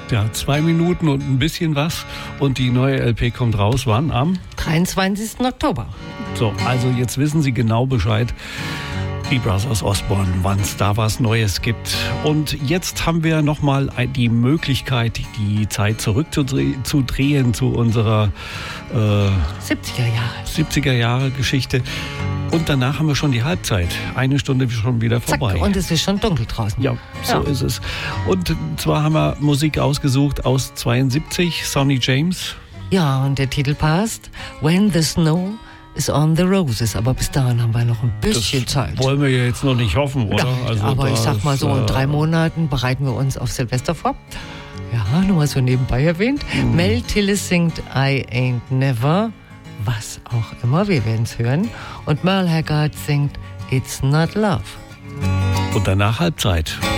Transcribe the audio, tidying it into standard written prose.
Ja, 2 Minuten und ein bisschen was. Und die neue LP kommt raus, wann? Am 23. Oktober. So, also jetzt wissen Sie genau Bescheid, die Brothers Osborne, wann es da was Neues gibt. Und jetzt haben wir nochmal die Möglichkeit, die Zeit zurückzudrehen zu unserer 70er Jahre Geschichte. Und danach haben wir schon die Halbzeit. 1 Stunde schon wieder vorbei. Zack, und es ist schon dunkel draußen. Ja, so ist es. Und zwar haben wir Musik ausgesucht aus 72, Sonny James. Ja, und der Titel passt, When the Snow is on the Roses. Aber bis dahin haben wir noch ein bisschen Zeit. Wollen wir jetzt noch nicht hoffen, oder? Ja, also aber ich sag mal so, in 3 Monaten bereiten wir uns auf Silvester vor. Ja, nur mal so nebenbei erwähnt. Mel Tillis singt I Ain't Never, was auch immer, wir werden es hören. Und Merle Haggard singt It's Not Love. Und danach Halbzeit.